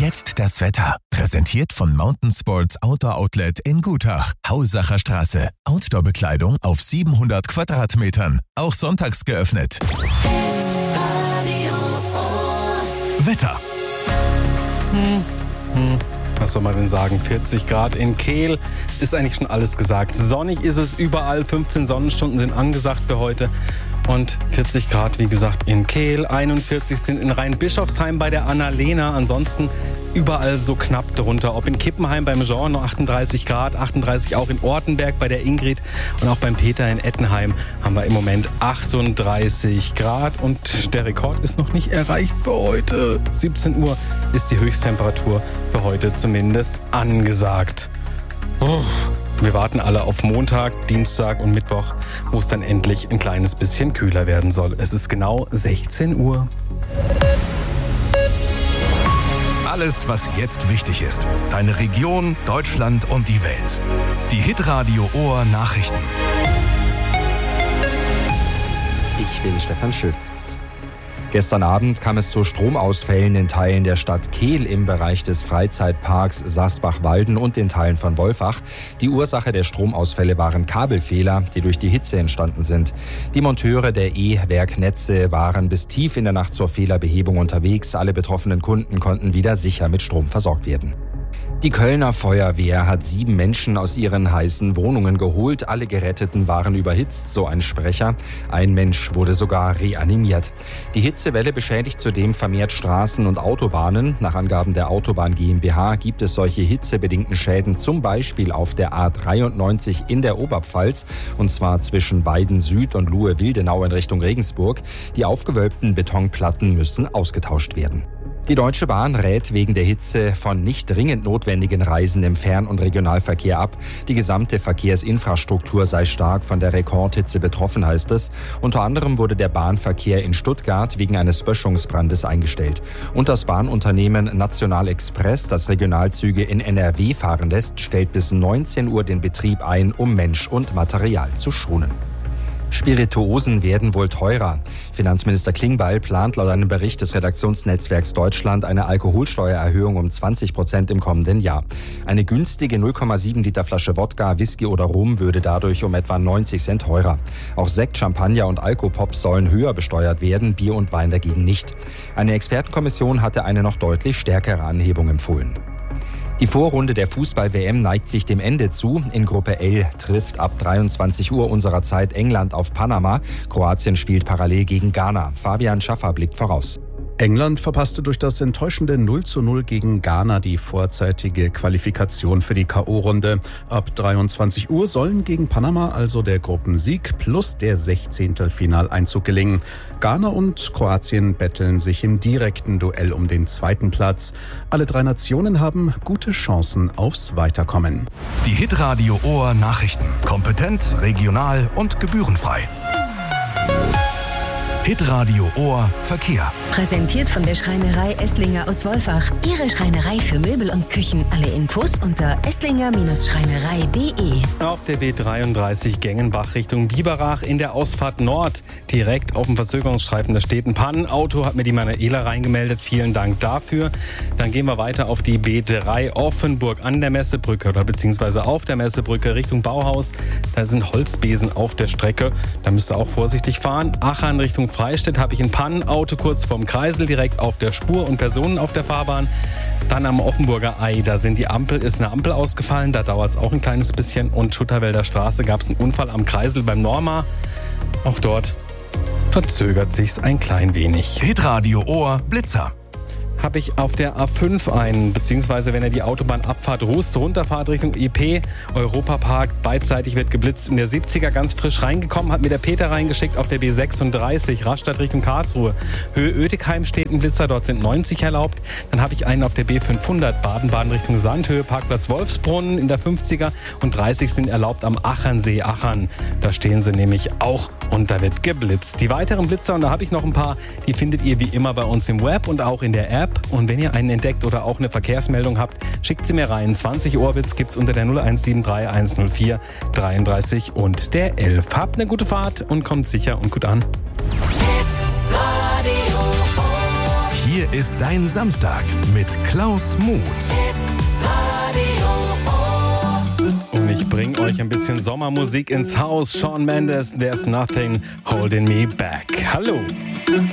jetzt das Wetter. Präsentiert von Mountain Sports Outdoor Outlet in Gutach. Hausacher Straße. Outdoor-Bekleidung auf 700 Quadratmetern. Auch sonntags geöffnet. Wetter. Was soll man denn sagen? 40 Grad in Kehl. Ist eigentlich schon alles gesagt. Sonnig ist es überall. 15 Sonnenstunden sind angesagt für heute. Und 40 Grad, wie gesagt, in Kehl. 41 sind in Rheinbischofsheim bei der Annalena. Ansonsten überall so knapp drunter. Ob in Kippenheim beim Jean noch 38 Grad, 38 auch in Ortenberg bei der Ingrid und auch beim Peter in Ettenheim haben wir im Moment 38 Grad. Und der Rekord ist noch nicht erreicht für heute. 17 Uhr ist die Höchsttemperatur für heute zumindest angesagt. Wir warten alle auf Montag, Dienstag und Mittwoch, wo es dann endlich ein kleines bisschen kühler werden soll. Es ist genau 16 Uhr. Alles, was jetzt wichtig ist. Deine Region, Deutschland und die Welt. Die Hitradio Ohr Nachrichten. Ich bin Stefan Schütz. Gestern Abend kam es zu Stromausfällen in Teilen der Stadt Kehl im Bereich des Freizeitparks Sassbach-Walden und in Teilen von Wolfach. Die Ursache der Stromausfälle waren Kabelfehler, die durch die Hitze entstanden sind. Die Monteure der E-Werknetze waren bis tief in der Nacht zur Fehlerbehebung unterwegs. Alle betroffenen Kunden konnten wieder sicher mit Strom versorgt werden. Die Kölner Feuerwehr hat 7 Menschen aus ihren heißen Wohnungen geholt. Alle Geretteten waren überhitzt, so ein Sprecher. Ein Mensch wurde sogar reanimiert. Die Hitzewelle beschädigt zudem vermehrt Straßen und Autobahnen. Nach Angaben der Autobahn GmbH gibt es solche hitzebedingten Schäden zum Beispiel auf der A93 in der Oberpfalz, und zwar zwischen Weiden Süd und Luhe-Wildenau in Richtung Regensburg. Die aufgewölbten Betonplatten müssen ausgetauscht werden. Die Deutsche Bahn rät wegen der Hitze von nicht dringend notwendigen Reisen im Fern- und Regionalverkehr ab. Die gesamte Verkehrsinfrastruktur sei stark von der Rekordhitze betroffen, heißt es. Unter anderem wurde der Bahnverkehr in Stuttgart wegen eines Böschungsbrandes eingestellt. Und das Bahnunternehmen National Express, das Regionalzüge in NRW fahren lässt, stellt bis 19 Uhr den Betrieb ein, um Mensch und Material zu schonen. Spirituosen werden wohl teurer. Finanzminister Klingbeil plant laut einem Bericht des Redaktionsnetzwerks Deutschland eine Alkoholsteuererhöhung um 20% im kommenden Jahr. Eine günstige 0,7 Liter Flasche Wodka, Whisky oder Rum würde dadurch um etwa 90 Cent teurer. Auch Sekt, Champagner und Alkopops sollen höher besteuert werden, Bier und Wein dagegen nicht. Eine Expertenkommission hatte eine noch deutlich stärkere Anhebung empfohlen. Die Vorrunde der Fußball-WM neigt sich dem Ende zu. In Gruppe L trifft ab 23 Uhr unserer Zeit England auf Panama. Kroatien spielt parallel gegen Ghana. Fabian Schaffer blickt voraus. England verpasste durch das enttäuschende 0:0 gegen Ghana die vorzeitige Qualifikation für die K.O.-Runde. Ab 23 Uhr sollen gegen Panama also der Gruppensieg plus der 16. Finaleinzug gelingen. Ghana und Kroatien betteln sich im direkten Duell um den 2. Platz. Alle 3 Nationen haben gute Chancen aufs Weiterkommen. Die Hitradio Ohr Nachrichten. Kompetent, regional und gebührenfrei. Hitradio Ohr Verkehr. Präsentiert von der Schreinerei Esslinger aus Wolfach. Ihre Schreinerei für Möbel und Küchen. Alle Infos unter esslinger-schreinerei.de. Auf der B33 Gengenbach Richtung Biberach in der Ausfahrt Nord. Direkt auf dem Verzögerungsstreifen, da steht ein Pannenauto, hat mir die Manuela reingemeldet. Vielen Dank dafür. Dann gehen wir weiter auf die B3 Offenburg an der Messebrücke oder beziehungsweise auf der Messebrücke Richtung Bauhaus. Da sind Holzbesen auf der Strecke. Da müsst ihr auch vorsichtig fahren. Achern Richtung Freistädt habe ich ein Pannenauto kurz vorm Kreisel direkt auf der Spur und Personen auf der Fahrbahn. Dann am Offenburger Ei, da ist eine Ampel ausgefallen, da dauert es auch ein kleines bisschen. Und Schutterwälder Straße gab es einen Unfall am Kreisel beim Norma. Auch dort verzögert sich's ein klein wenig. Hitradio Ohr Blitzer. Habe ich auf der A5 einen, beziehungsweise wenn ihr die Autobahnabfahrt Rust runterfahrt Richtung EP, Europapark, beidseitig wird geblitzt, in der 70er ganz frisch reingekommen, hat mir der Peter reingeschickt auf der B36, Rastatt Richtung Karlsruhe. Höhe Oetikheim steht ein Blitzer, dort sind 90 erlaubt. Dann habe ich einen auf der B500, Baden-Baden Richtung Sandhöhe, Parkplatz Wolfsbrunnen in der 50er und 30 sind erlaubt am Achernsee, Achern. Da stehen sie nämlich auch und da wird geblitzt. Die weiteren Blitzer, und da habe ich noch ein paar, die findet ihr wie immer bei uns im Web und auch in der App. Und wenn ihr einen entdeckt oder auch eine Verkehrsmeldung habt, schickt sie mir rein. 20 Orbits gibt's unter der 0173 104 33 und der 11. Habt eine gute Fahrt und kommt sicher und gut an. Hier ist dein Samstag mit Klaus Muth. Und ich bringe euch ein bisschen Sommermusik ins Haus. Shawn Mendes, There's Nothing Holding Me Back. Hallo.